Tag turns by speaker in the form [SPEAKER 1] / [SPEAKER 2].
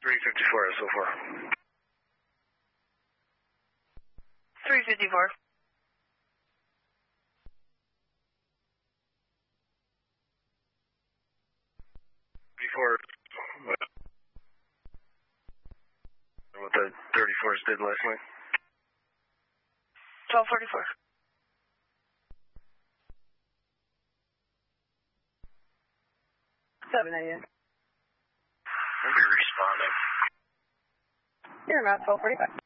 [SPEAKER 1] 354 so far.
[SPEAKER 2] 354.
[SPEAKER 1] Before what the 34s did last night.
[SPEAKER 2] 1244. 7 a.m.
[SPEAKER 1] I'll be responding.
[SPEAKER 2] You're about 1245.